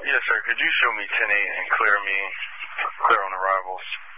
Yes, sir. Could you show me 10-8 and clear on arrivals?